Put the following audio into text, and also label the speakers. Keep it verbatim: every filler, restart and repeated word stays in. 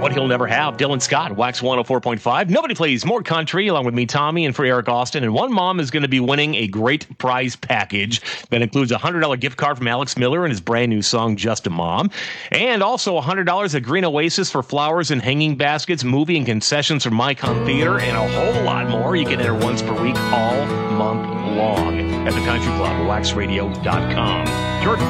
Speaker 1: What He'll Never Have, Dylan Scott, Wax one oh four point five. Nobody plays more country, along with me, Tommy, and for Eric Austin. And one mom is going to be winning a great prize package that includes a one hundred dollars gift card from Alex Miller and his brand new song, Just a Mom. And also one hundred dollars at Green Oasis for flowers and hanging baskets, movie and concessions from Micon Theater, and a whole lot more. You can enter once per week all month long at the Country Club, wax radio dot com. Jordan.